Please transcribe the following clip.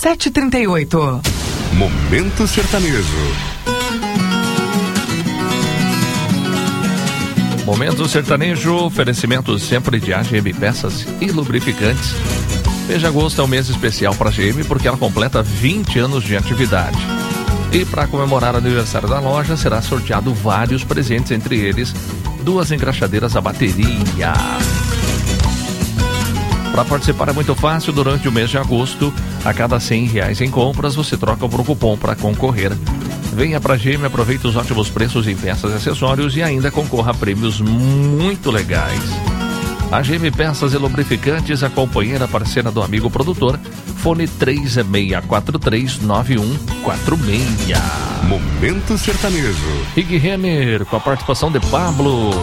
7h38. Momento Sertanejo. Momento Sertanejo, oferecimento sempre de AGM Peças e Lubrificantes. Mês de agosto é um mês especial para a GM porque ela completa 20 anos de atividade. E para comemorar o aniversário da loja, será sorteado vários presentes, entre eles 2 engraxadeiras a bateria. Para participar é muito fácil. Durante o mês de agosto, a cada R$100 em compras, você troca por um cupom para concorrer. Venha pra GM, aproveite os ótimos preços em peças e acessórios e ainda concorra a prêmios muito legais. A GM Peças e Lubrificantes, a companheira parceira do amigo produtor, fone 36439146. Momento Sertanejo. Rig Renner, com a participação de Pablo.